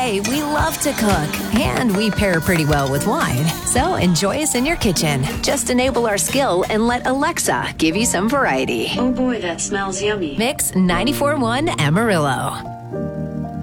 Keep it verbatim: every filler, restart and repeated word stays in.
say we love to cook, and we pair pretty well with wine. So enjoy us in your kitchen. Just enable our skill and let Alexa give you some variety. Oh boy, that smells yummy. Mix ninety-four point one Amarillo.